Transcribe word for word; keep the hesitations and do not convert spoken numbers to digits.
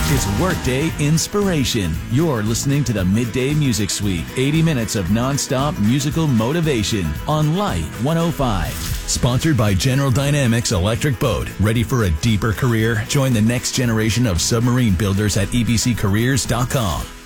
It's Workday Inspiration. You're listening to the Midday Music Suite. eighty minutes of non-stop musical motivation on Light one oh five. Sponsored by General Dynamics Electric Boat. Ready for a deeper career? Join the next generation of submarine builders at e b c careers dot com.